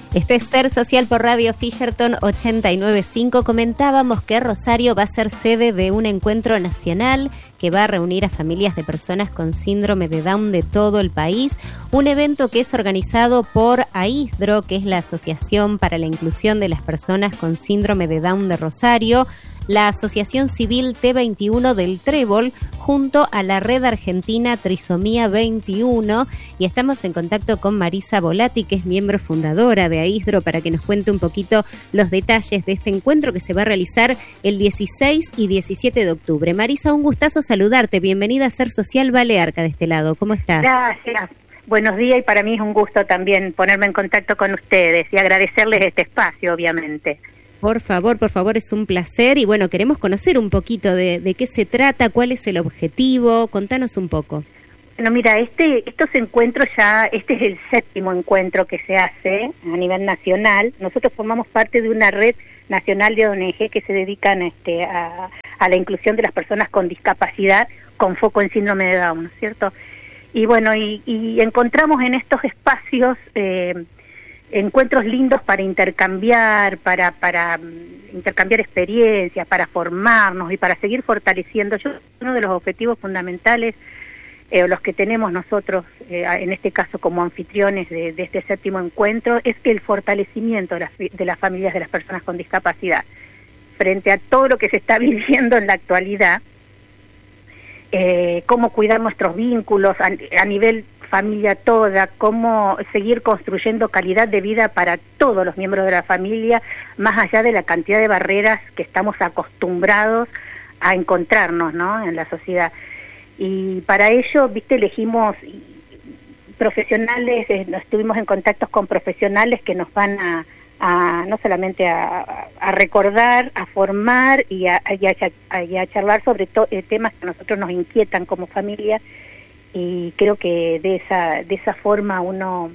Esto es Ser Social por Radio Fisherton 89.5. Comentábamos que Rosario va a ser sede de un encuentro nacional que va a reunir a familias de personas con síndrome de Down de todo el país. Un evento que es organizado por AISDRO, que es la Asociación para la Inclusión de las Personas con Síndrome de Down de Rosario, la Asociación Civil T21 del Trébol, junto a la Red Argentina Trisomía 21, y estamos en contacto con Marisa Volati, que es miembro fundadora de AISDRO, para que nos cuente un poquito los detalles de este encuentro que se va a realizar el 16 y 17 de octubre. Marisa, un gustazo saludarte, bienvenida a Ser Social Balearca de este lado, ¿cómo estás? Gracias, buenos días, y para mí es un gusto también ponerme en contacto con ustedes y agradecerles este espacio, obviamente. Por favor, es un placer. Y bueno, queremos conocer un poquito de qué se trata, cuál es el objetivo. Contanos un poco. Bueno, mira, estos encuentros este es el 7º encuentro que se hace a nivel nacional. Nosotros formamos parte de una red nacional de ONG que se dedican a la inclusión de las personas con discapacidad con foco en síndrome de Down, ¿no es cierto? Y bueno, y encontramos en estos espacios encuentros lindos para intercambiar, para intercambiar experiencias, para formarnos y para seguir fortaleciendo. Uno de los objetivos fundamentales, los que tenemos nosotros, en este caso como anfitriones de este 7º encuentro, es el fortalecimiento de las familias de las personas con discapacidad. Frente a todo lo que se está viviendo en la actualidad, cómo cuidar nuestros vínculos a nivel familia toda, cómo seguir construyendo calidad de vida para todos los miembros de la familia, más allá de la cantidad de barreras que estamos acostumbrados a encontrarnos, ¿no?, en la sociedad. Y para ello, elegimos profesionales, estuvimos en contactos con profesionales que nos van a no solamente a recordar, a formar y a charlar sobre temas que a nosotros nos inquietan como familia. Y creo que de esa forma uno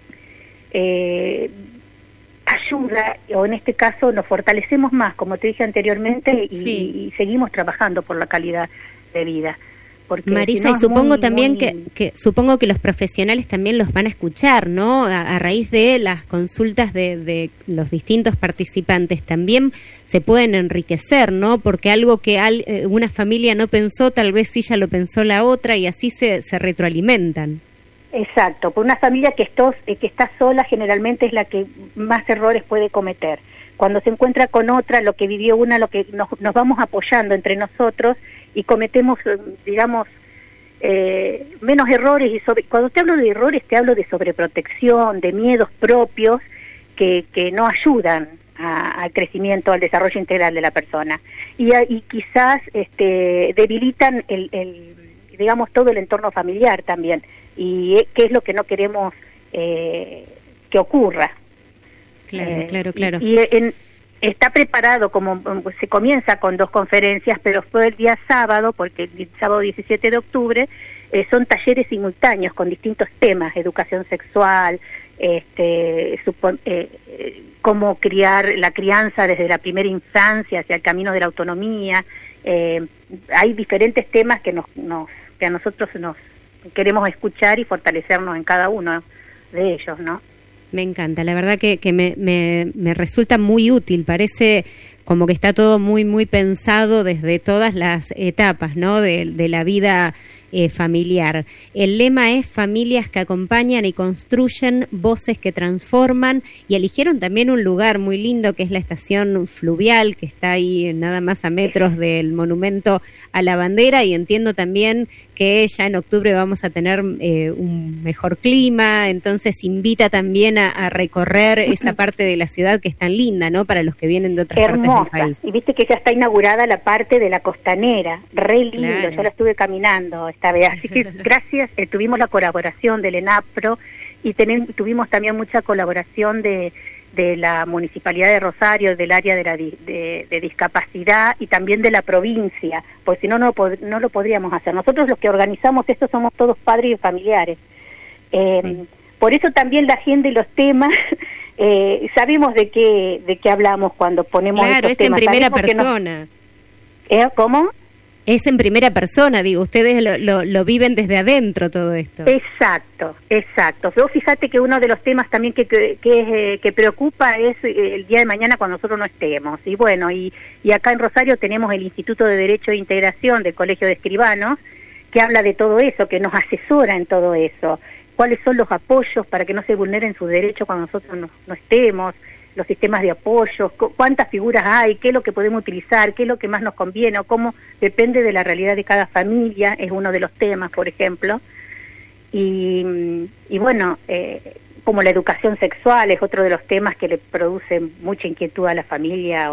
ayuda, o en este caso nos fortalecemos más, como te dije anteriormente, y seguimos trabajando por la calidad de vida. Porque Marisa, si no, y supongo también que supongo que los profesionales también los van a escuchar, ¿no? A raíz de las consultas de los distintos participantes también se pueden enriquecer, ¿no? Porque algo que una familia no pensó, tal vez sí ya lo pensó la otra, y así se retroalimentan. Exacto, por una familia que está sola generalmente es la que más errores puede cometer. Cuando se encuentra con otra, lo que vivió una, lo que nos vamos apoyando entre nosotros y cometemos, digamos, menos errores. Y cuando te hablo de errores, te hablo de sobreprotección, de miedos propios que no ayudan al crecimiento, al desarrollo integral de la persona. Y quizás debilitan digamos, todo el entorno familiar también. Y qué es lo que no queremos que ocurra. Claro. Y está preparado, como se comienza con 2 conferencias, pero fue el día sábado, porque el sábado 17 de octubre son talleres simultáneos con distintos temas: educación sexual, cómo criar, la crianza desde la primera infancia hacia el camino de la autonomía. Hay diferentes temas que a nosotros nos queremos escuchar y fortalecernos en cada uno de ellos, ¿no? Me encanta, la verdad que me resulta muy útil, parece como que está todo muy, muy pensado desde todas las etapas, ¿no?, de la vida familiar. El lema es familias que acompañan y construyen, voces que transforman, y eligieron también un lugar muy lindo que es la estación fluvial, que está ahí nada más a metros del monumento a la bandera, y entiendo también que ya en octubre vamos a tener un mejor clima, entonces invita también a recorrer esa parte de la ciudad que es tan linda, ¿no?, para los que vienen de otras partes del país. Y viste que ya está inaugurada la parte de la costanera, re lindo, Claro. Yo la estuve caminando esta vez, así que gracias, tuvimos la colaboración del ENAPRO y tuvimos también mucha colaboración de la Municipalidad de Rosario, del área de discapacidad, y también de la provincia, porque si no lo podríamos hacer. Nosotros los que organizamos esto somos todos padres y familiares. Sí. Por eso también la agenda y los temas, sabemos de qué hablamos cuando ponemos estos temas. Claro, es en primera persona. ¿Cómo? Es en primera persona, digo, ustedes lo viven desde adentro todo esto. Exacto. Vos fíjate que uno de los temas también que preocupa es el día de mañana cuando nosotros no estemos. Y bueno, y acá en Rosario tenemos el Instituto de Derecho e Integración del Colegio de Escribanos, que habla de todo eso, que nos asesora en todo eso. Cuáles son los apoyos para que no se vulneren sus derechos cuando nosotros no estemos, los sistemas de apoyo, cuántas figuras hay, qué es lo que podemos utilizar, qué es lo que más nos conviene, o cómo depende de la realidad de cada familia, es uno de los temas, por ejemplo. Y bueno, como la educación sexual es otro de los temas que le produce mucha inquietud a la familia.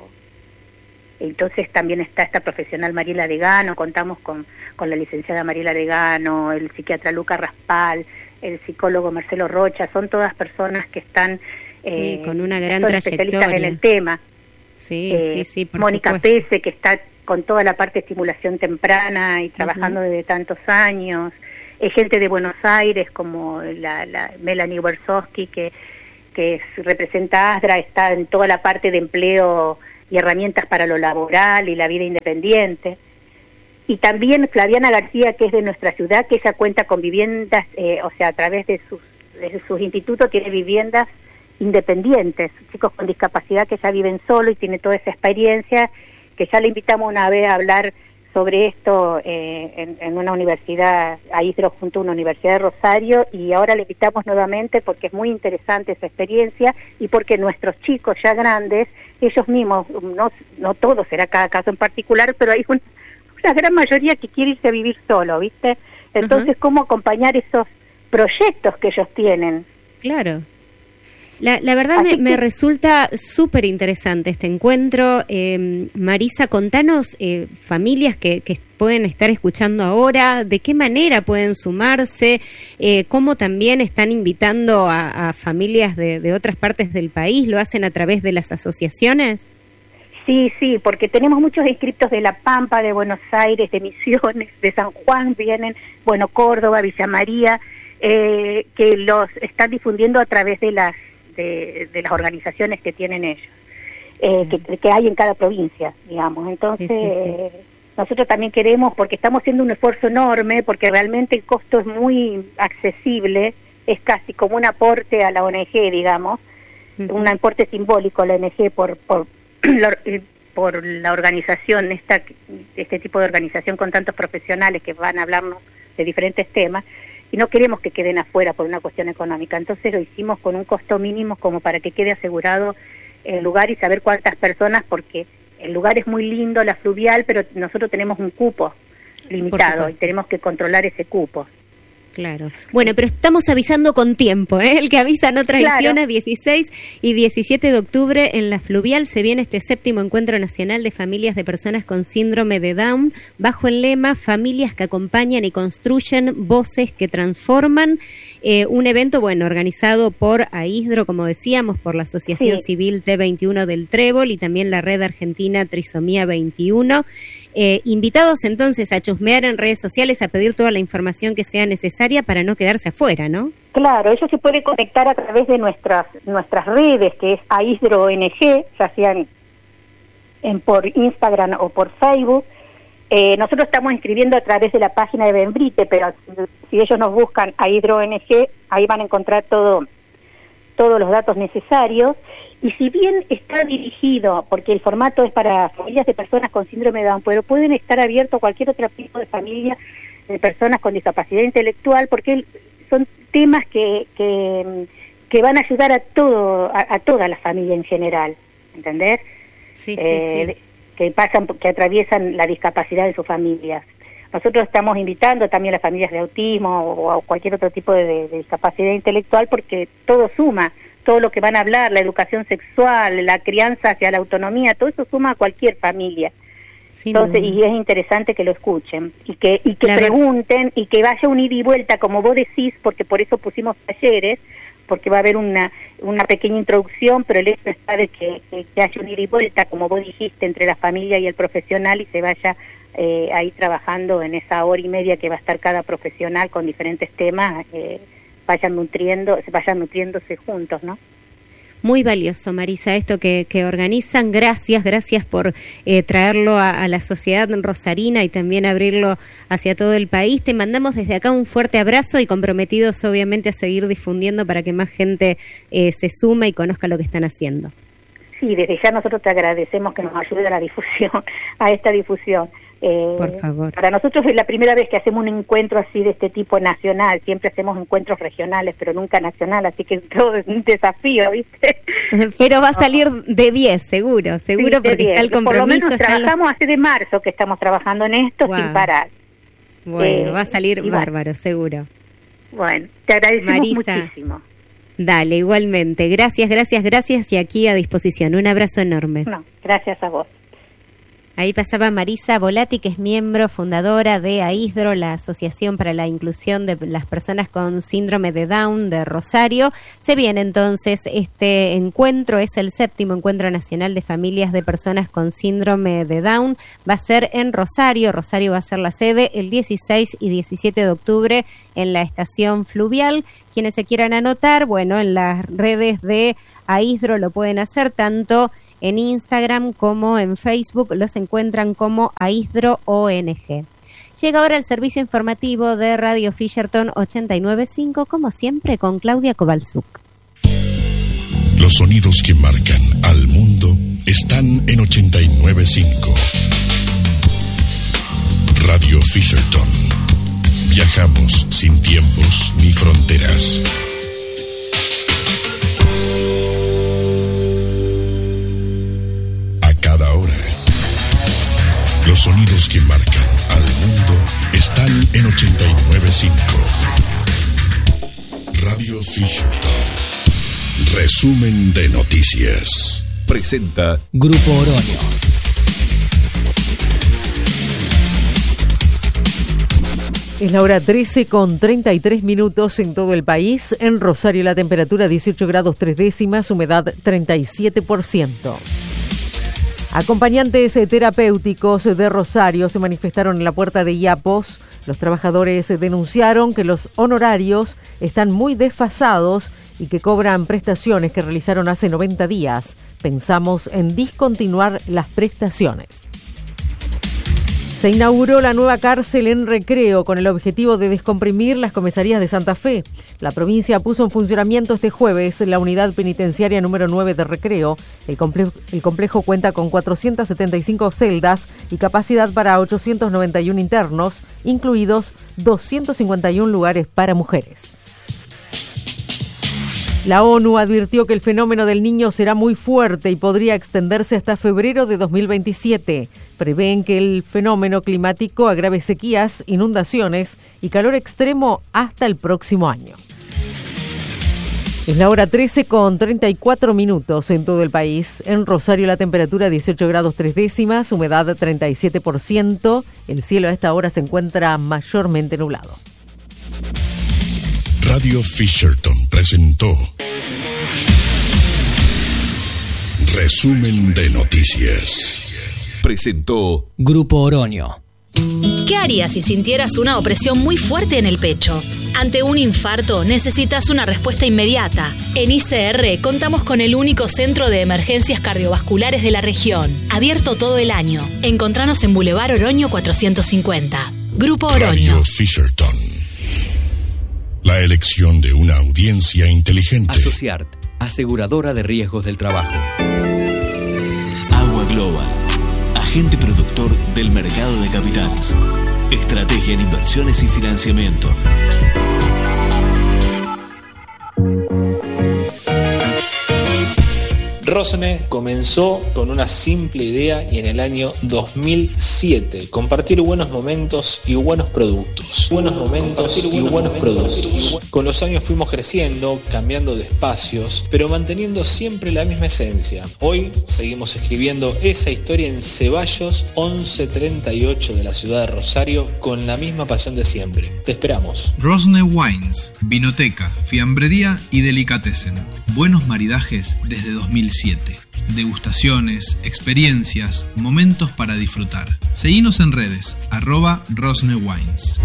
Entonces también está esta profesional Mariela Degano, contamos con la licenciada Mariela Degano, el psiquiatra Lucas Raspal, el psicólogo Marcelo Rocha, son todas personas que están con una gran son trayectoria especialistas en el tema. Sí, por Mónica supuesto. Pese, que está con toda la parte de estimulación temprana y trabajando desde tantos años. Gente de Buenos Aires como la Melanie Wersowski, que representa a ASDRA, está en toda la parte de empleo y herramientas para lo laboral y la vida independiente. Y también Flaviana García, que es de nuestra ciudad, que ella cuenta con viviendas, o sea, a través de sus institutos tiene viviendas independientes, chicos con discapacidad que ya viven solo y tiene toda esa experiencia, que ya le invitamos una vez a hablar sobre esto en una universidad, ahí se lo juntó una universidad de Rosario, y ahora le invitamos nuevamente porque es muy interesante esa experiencia y porque nuestros chicos ya grandes, ellos mismos, no todos, será cada caso en particular, pero hay una gran mayoría que quiere irse a vivir solo, ¿viste? Entonces, ¿cómo acompañar esos proyectos que ellos tienen? Claro. La verdad me resulta súper interesante este encuentro. Marisa, contanos, familias que pueden estar escuchando ahora, de qué manera pueden sumarse, cómo también están invitando a familias de otras partes del país, ¿lo hacen a través de las asociaciones? Sí, porque tenemos muchos inscriptos de La Pampa, de Buenos Aires, de Misiones, de San Juan vienen, bueno, Córdoba, Villa María, que los están difundiendo a través de las organizaciones que tienen ellos, que hay en cada provincia, digamos. Entonces, nosotros también queremos, porque estamos haciendo un esfuerzo enorme, porque realmente el costo es muy accesible, es casi como un aporte a la ONG, digamos, un aporte simbólico a la ONG por la organización, este tipo de organización con tantos profesionales que van a hablarnos de diferentes temas, y no queremos que queden afuera por una cuestión económica. Entonces lo hicimos con un costo mínimo como para que quede asegurado el lugar y saber cuántas personas, porque el lugar es muy lindo, la fluvial, pero nosotros tenemos un cupo limitado y tenemos que controlar ese cupo. Claro. Bueno, pero estamos avisando con tiempo, ¿eh? El que avisa no traiciona. 16 y 17 de octubre en la Fluvial se viene este 7º Encuentro Nacional de Familias de Personas con Síndrome de Down, bajo el lema Familias que acompañan y construyen voces que transforman. Un evento, bueno, organizado por AISDRO, como decíamos, por la Asociación Civil T21 del Trébol y también la Red Argentina Trisomía 21. Invitados entonces a chusmear en redes sociales, a pedir toda la información que sea necesaria para no quedarse afuera, ¿no? Claro, ellos se pueden conectar a través de nuestras redes, que es AISDRO ONG, ya sean por Instagram o por Facebook. Nosotros estamos inscribiendo a través de la página de Benbrite, pero si ellos nos buscan AISDRO ONG, ahí van a encontrar todos los datos necesarios. Y si bien está dirigido, porque el formato es para familias de personas con síndrome de Down, pero pueden estar abiertos a cualquier otro tipo de familia de personas con discapacidad intelectual, porque son temas que van a ayudar a toda la familia en general, ¿entendés? Sí. Que atraviesan la discapacidad de sus familias. Nosotros estamos invitando también a las familias de autismo o a cualquier otro tipo de discapacidad intelectual, porque todo suma, todo lo que van a hablar, la educación sexual, la crianza hacia la autonomía, todo eso suma a cualquier familia. Entonces, y es interesante que lo escuchen y que pregunten y que vaya un ida y vuelta, como vos decís, porque por eso pusimos talleres, porque va a haber una pequeña introducción, pero el hecho está de que haya un ida y vuelta, como vos dijiste, entre la familia y el profesional, y se vaya ahí trabajando en esa hora y media que va a estar cada profesional con diferentes temas, vayan nutriéndose juntos, ¿no? Muy valioso, Marisa, esto que organizan. Gracias por traerlo a la sociedad rosarina y también abrirlo hacia todo el país. Te mandamos desde acá un fuerte abrazo y comprometidos obviamente a seguir difundiendo para que más gente se sume y conozca lo que están haciendo. Sí, desde ya nosotros te agradecemos que nos ayude a la difusión, a esta difusión. Por favor. Para nosotros es la primera vez que hacemos un encuentro así de este tipo nacional. Siempre hacemos encuentros regionales, pero nunca nacional, así que todo es un desafío, ¿viste? Pero va a salir de 10, seguro, sí, porque 10. Está el compromiso. Por lo menos trabajamos hace de marzo que estamos trabajando en esto sin parar. Bueno, va a salir bárbaro, seguro. Bueno, te agradecemos Marisa, muchísimo. Dale, igualmente. Gracias y aquí a disposición. Un abrazo enorme. No, gracias a vos. Ahí pasaba Marisa Volati, que es miembro fundadora de AISDRO, la Asociación para la Inclusión de las Personas con Síndrome de Down de Rosario. Se viene entonces este encuentro, es el 7º Encuentro Nacional de Familias de Personas con Síndrome de Down. Va a ser en Rosario va a ser la sede el 16 y 17 de octubre en la estación fluvial. Quienes se quieran anotar, bueno, en las redes de AISDRO lo pueden hacer, tanto en Instagram como en Facebook, los encuentran como AISDRO ONG. Llega ahora el servicio informativo de Radio Fisherton 89.5, como siempre, con Claudia Kowalczuk. Los sonidos que marcan al mundo están en 89.5. Radio Fisherton. Viajamos sin tiempos ni fronteras. Cada hora. Los sonidos que marcan al mundo están en 89.5. Radio Fisherton. Resumen de noticias. Presenta Grupo Oroño. Es la hora 13:33 en todo el país. En Rosario la temperatura 18 grados 3 décimas, humedad 37%. Acompañantes terapéuticos de Rosario se manifestaron en la puerta de IAPOS. Los trabajadores denunciaron que los honorarios están muy desfasados y que cobran prestaciones que realizaron hace 90 días. Pensamos en discontinuar las prestaciones. Se inauguró la nueva cárcel en Recreo con el objetivo de descomprimir las comisarías de Santa Fe. La provincia puso en funcionamiento este jueves la unidad penitenciaria número 9 de Recreo. El complejo cuenta con 475 celdas y capacidad para 891 internos, incluidos 251 lugares para mujeres. La ONU advirtió que el fenómeno del Niño será muy fuerte y podría extenderse hasta febrero de 2027. Prevén que el fenómeno climático agrave sequías, inundaciones y calor extremo hasta el próximo año. Es la hora 13:34 en todo el país. En Rosario la temperatura 18 grados 3 décimas, humedad 37%. El cielo a esta hora se encuentra mayormente nublado. Radio Fisherton presentó Resumen de noticias. Presentó Grupo Oroño. ¿Qué harías si sintieras una opresión muy fuerte en el pecho? Ante un infarto necesitas una respuesta inmediata. En ICR contamos con el único centro de emergencias cardiovasculares de la región, abierto todo el año. Encontranos en Boulevard Oroño 450. Grupo Oroño. Radio Fisherton. La elección de una audiencia inteligente. Asociart, aseguradora de riesgos del trabajo. Agua Global, agente productor del mercado de capitales. Estrategia en inversiones y financiamiento. Rosne comenzó con una simple idea y en el año 2007 compartir buenos momentos y buenos productos. Con los años fuimos creciendo, cambiando de espacios, pero manteniendo siempre la misma esencia. Hoy seguimos escribiendo esa historia en Ceballos 1138 de la ciudad de Rosario con la misma pasión de siempre. Te esperamos. Rosne Wines, vinoteca, fiambrería y delicatessen. Buenos maridajes desde 2007. Degustaciones, experiencias, momentos para disfrutar. Seguinos en redes, @RosneWines.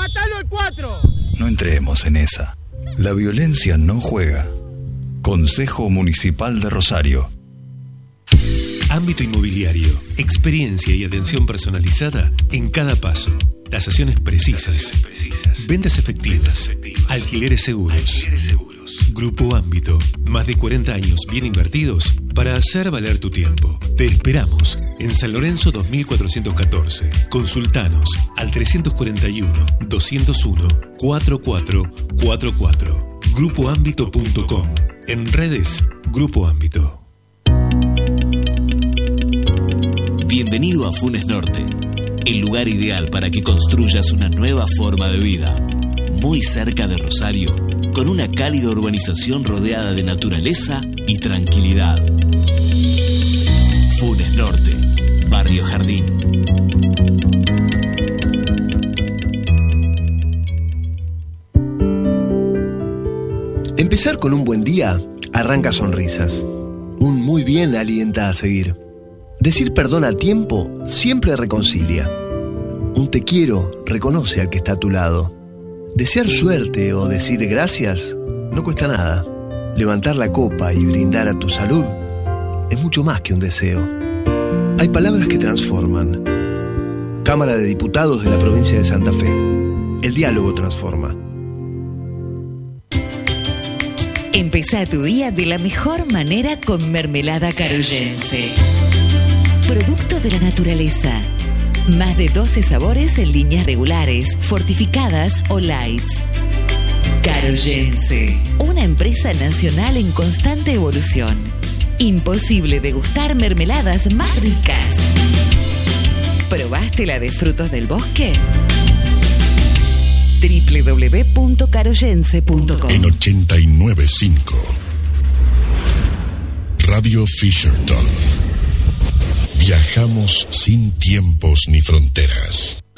¡Matalo al 4! No entremos en esa. La violencia no juega. Consejo Municipal de Rosario. Ámbito inmobiliario, experiencia y atención personalizada en cada paso. Tasaciones precisas. Ventas efectivas. Alquileres seguros. Grupo Ámbito. Más de 40 años bien invertidos para hacer valer tu tiempo. Te esperamos en San Lorenzo 2414. Consultanos al 341-201-4444. Grupoámbito.com. En redes, Grupo Ámbito. Bienvenido a Funes Norte, el lugar ideal para que construyas una nueva forma de vida. Muy cerca de Rosario, con una cálida urbanización rodeada de naturaleza y tranquilidad. Funes Norte, Barrio Jardín. Empezar con un buen día arranca sonrisas. Un muy bien alienta a seguir. Decir perdón a tiempo siempre reconcilia. Un te quiero reconoce al que está a tu lado. Desear suerte o decir gracias no cuesta nada. Levantar la copa y brindar a tu salud es mucho más que un deseo. Hay palabras que transforman. Cámara de Diputados de la provincia de Santa Fe. El diálogo transforma. Empezá tu día de la mejor manera con mermelada caroyense. Producto de la naturaleza. Más de 12 sabores en líneas regulares, fortificadas o lights. Caroyense, una empresa nacional en constante evolución. Imposible degustar mermeladas más ricas. ¿Probaste la de frutos del bosque? www.caroyense.com. En 89.5 Radio Fisherton. Viajamos sin tiempos ni fronteras.